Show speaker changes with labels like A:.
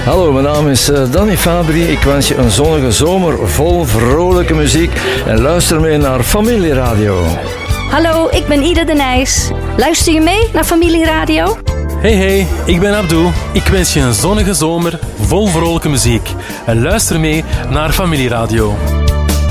A: Hallo, mijn naam is Danny Fabri. Ik wens je een zonnige zomer vol vrolijke muziek en luister mee naar Familieradio.
B: Hallo, ik ben Ida de Nijs. Luister je mee naar Familieradio?
C: Hey, ik ben Abdou. Ik wens je een zonnige zomer vol vrolijke muziek. En luister mee naar Familieradio.